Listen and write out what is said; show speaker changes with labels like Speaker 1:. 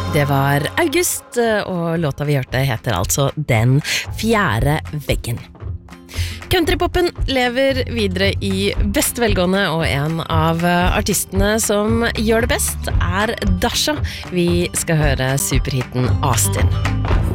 Speaker 1: Det var August, og låta vi hørte heter altså Den fjerde veggen. Countrypopen lever videre i best velgående, og en av artistene som gjør det best er Dasha. Vi skal høre superhiten Austin.